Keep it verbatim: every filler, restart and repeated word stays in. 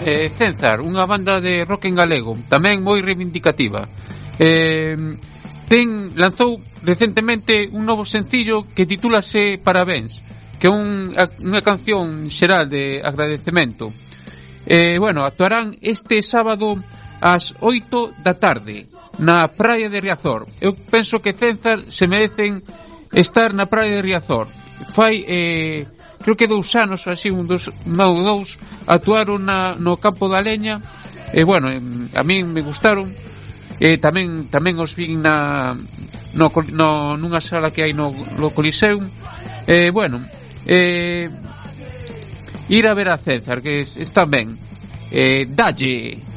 eh, Cenzar, unha banda de rock en galego, tamén moi reivindicativa. Eh, ten lanzou recentemente un novo sencillo que titúlase Parabéns, que é un, unha canción xeral de agradecemento. Eh, bueno, actuarán este sábado ás oito da tarde na praia de Riazor. Eu penso que Cenzar se merecen estar na praia de Riazor. Fai, eh, creo que dous anos, así, un dos, non dous, actuaron na, no Campo da Leña. E, eh, bueno, eh, a min me gustaron. Eh, tamén tamén os vin na no, no nunha sala que hai no, no Coliseum. Eh, bueno, eh, ir a ver a Cenzar, que están ben. Eh, dalle.